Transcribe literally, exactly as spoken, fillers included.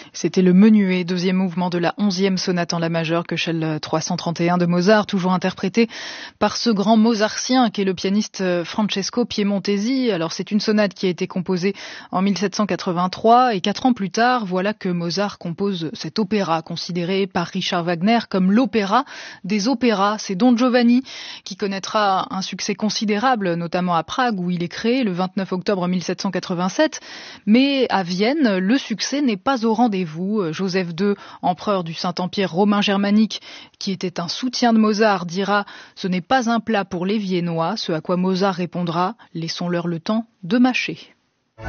C'était le Menuet, deuxième mouvement de la onzième sonate en la majeure, Köchel trois cent trente et un de Mozart, toujours interprété par ce grand mozartien qu'est le pianiste Francesco Piemontesi. Alors c'est une sonate qui a été composée en mille sept cent quatre-vingt-trois et quatre ans plus tard, voilà que Mozart compose cet opéra considéré par Richard Wagner comme l'opéra des opéras. C'est Don Giovanni qui connaîtra un succès considérable, notamment à Prague où il est créé le vingt-neuf octobre mille sept cent quatre-vingt-sept. Mais à Vienne, le succès n'est pas au rendez-vous. Joseph deux, empereur du Saint-Empire romain germanique, qui était un soutien de Mozart, dira « Ce n'est pas un plat pour les Viennois », ce à quoi Mozart répondra « Laissons-leur le temps de mâcher ».